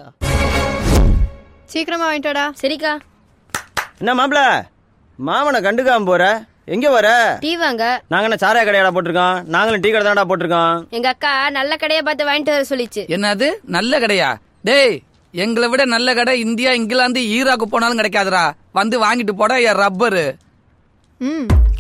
சீக்கிரமா வாங்கிட்டோடா. சரிக்கா. என்ன மாப்பிள, மாமனை கண்டுக்காம போற? எங்க வர? டீ வாங்க. நாங்க என்ன சாராய கடையாடா போட்டிருக்கோம்? நாங்களும் டீ கடை தானடா போட்டிருக்கோம். எங்க அக்கா நல்ல கடையை பார்த்து வாங்கிட்டு வர சொல்லிச்சு. என்னது நல்ல கடையா? டேய், எங்களை விட நல்ல கடை இந்தியா, இங்கிலாந்து, ஈராக்கு போனாலும் கிடைக்காதுடா. வந்து வாங்கிட்டு போடா என் ரப்பரு.